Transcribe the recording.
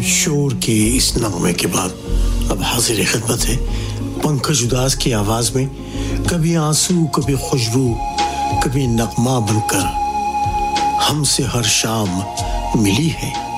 शोर के इस नगमे के बाद अब हाजिर खिदमत है पंकज उदास की आवाज में कभी आंसू, कभी खुशबू, कभी नगमा बनकर हमसे हर शाम मिली है।